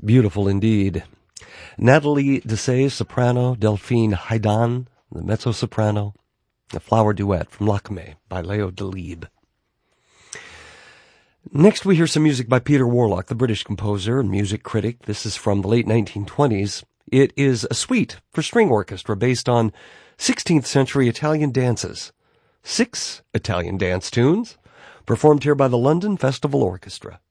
Beautiful indeed. Nathalie Dessay, soprano, Delphine Haidan, the mezzo-soprano, a flower duet from Lakme by Leo Delibes. Next we hear some music by Peter Warlock, the British composer and music critic. This is from the late 1920s. It is a suite for string orchestra based on 16th century Italian dances. 6 Italian dance tunes performed here by the London Festival Orchestra.